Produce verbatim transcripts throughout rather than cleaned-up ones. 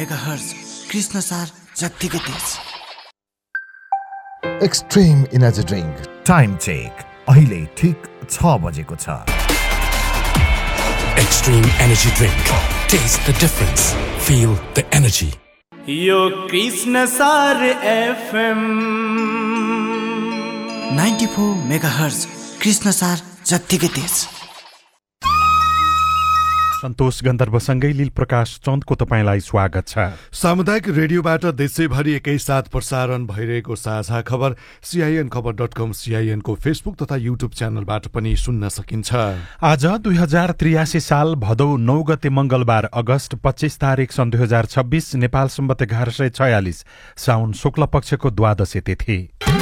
Megahertz Krishna सार जत्तिकै तेज। Extreme energy drink time check अहिले ठिक छ बजेको छ। Extreme energy drink. Taste the difference. Feel the energy. यो कृष्ण सार FM ninety four megahertz Krishna सार जत्तिकै तेज। सन्तोष गन्धर्वसँगै लील प्रकाश चन्दको तपाईँलाई स्वागत छ। सामुदायिक रेडियोबाट देशैभरि एकैसाथ प्रसारण भइरहेको साझा खबर सीआईएन खबर डट कम सीआईएनको फेसबुक तथा युट्युब च्यानलबाट पनि सुन्न सकिन्छ। आज दुई हजार त्रियासी साल भदौ नौ गते मंगलबार अगस्त पच्चीस तारिक सन् दुई हजार छब्बीस नेपाल सम्बत एघार सय छयालिस साउन शुक्ल पक्षको द्वादशी तिथि।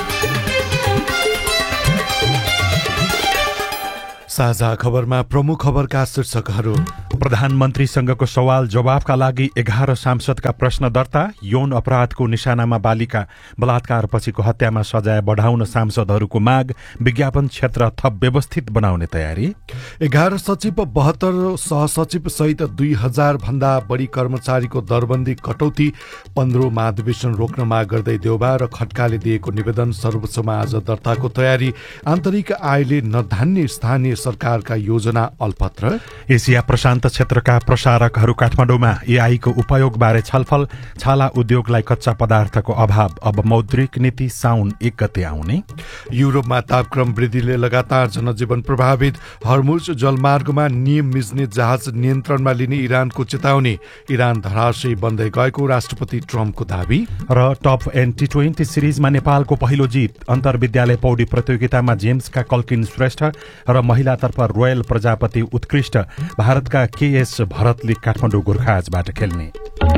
साझा खबरमा प्रमुख खबरका शीर्षकहरू। प्रधानमन्त्रीसँगको सवाल जवाफका लागि एघार सांसदका प्रश्न दर्ता। यौन अपराधको निशानामा बालिका बलात्कार पछिको हत्यामा सजाय बढ़ाउन सांसदहरूको माग। विज्ञापन क्षेत्र थप व्यवस्थित बनाउने तयारी। एघार सचिव बहत्तर सहसचिव सहित दुई हजार भन्दा बढी कर्मचारीको दरबन्दी कटौती। पन्ध्रौं महाधिवेशन रोक्न माग गर्दै देउबा र खड्काले दिएको निवेदन सर्वोच्चमा आज दर्ताको तयारी। आन्तरिक आयले नधान्ने स्थानीय सरकारका योजना अल्पत्र। एसिया प्रशान्त क्षेत्रका प्रसारकहरू काठमाडौँमा एआईको उपयोगबारे छलफल। छाला उद्योगलाई कच्चा पदार्थको अभाव, अब मौद्रिक नीति साउन एक गते आउने। युरोपमा तापक्रम वृद्धिले लगातार जनजीवन प्रभावित। हर्मुज जलमार्गमा नियम मिच्ने जहाज नियन्त्रणमा लिने इरानको चेतावनी। इरान धराशयी बन्दै गएको राष्ट्रपति ट्रम्पको दावी। र टप एन्ड टी ट्वेन्टी सिरिजमा नेपालको पहिलो जित। अन्तर्विद्यालय पौडी प्रतियोगितामा जेम्सका कल्किन श्रेष्ठ र महिलातर्फ रोयल प्रजापति उत्कृष्ट। भारतका केएस भरतले काठमाडौँ गोर्खाजबाट खेल्ने।